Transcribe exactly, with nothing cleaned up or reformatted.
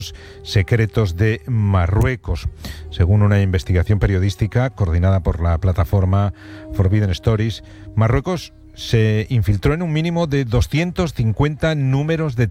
secretos de Marruecos. Según una investigación periodística coordinada por la plataforma Forbidden Stories, Marruecos se infiltró en un mínimo de doscientos cincuenta números de